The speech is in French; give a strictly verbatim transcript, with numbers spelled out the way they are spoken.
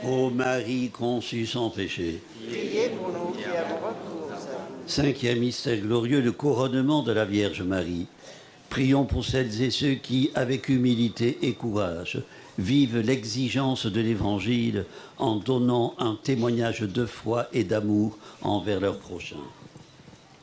Ô Marie conçue sans péché. Priez pour nous qui avons recours à vous. Cinquième mystère glorieux, le couronnement de la Vierge Marie. Prions pour celles et ceux qui, avec humilité et courage, vivent l'exigence de l'Évangile en donnant un témoignage de foi et d'amour envers leurs prochains.